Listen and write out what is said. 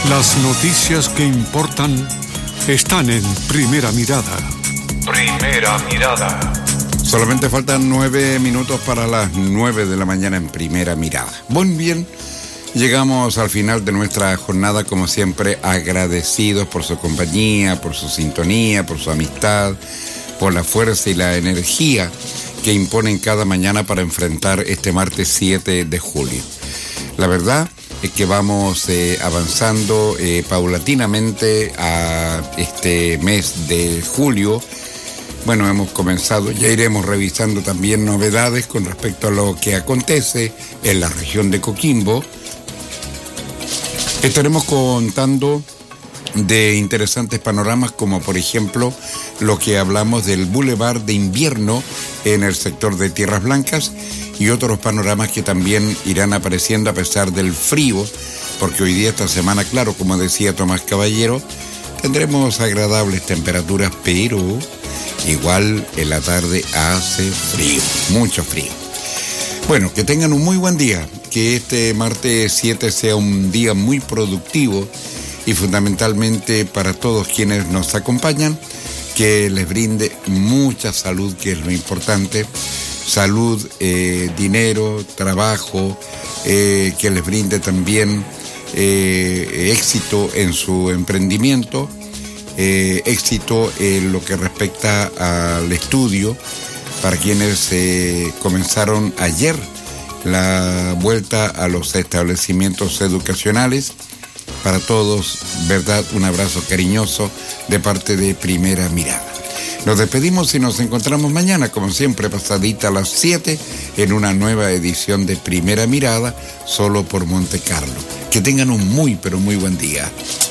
Las noticias que importan están en Primera Mirada. Primera Mirada. Solamente faltan 9 minutos para las 9 de la mañana en Primera Mirada. Muy bien, llegamos al final de nuestra jornada, como siempre, agradecidos por su compañía, por su sintonía, por su amistad, por la fuerza y la energía que imponen cada mañana para enfrentar este martes 7 de julio. La verdad es que vamos avanzando paulatinamente a este mes de julio. Bueno, hemos comenzado, ya iremos revisando también novedades con respecto a lo que acontece en la región de Coquimbo. Estaremos contando de interesantes panoramas, como por ejemplo lo que hablamos del Boulevard de Invierno en el sector de Tierras Blancas, y otros panoramas que también irán apareciendo a pesar del frío, porque hoy día, esta semana, claro, como decía Tomás Caballero, tendremos agradables temperaturas, pero igual en la tarde hace frío, mucho frío. Bueno, que tengan un muy buen día, que este martes 7 sea un día muy productivo y fundamentalmente para todos quienes nos acompañan, que les brinde mucha salud, que es lo importante. Salud, dinero, trabajo, que les brinde también éxito en su emprendimiento, éxito en lo que respecta al estudio, para quienes comenzaron ayer la vuelta a los establecimientos educacionales. Para todos, verdad, un abrazo cariñoso de parte de Primera Mirada. Nos despedimos y nos encontramos mañana, como siempre, pasadita a las 7, en una nueva edición de Primera Mirada, solo por Monte Carlo. Que tengan un muy, pero muy buen día.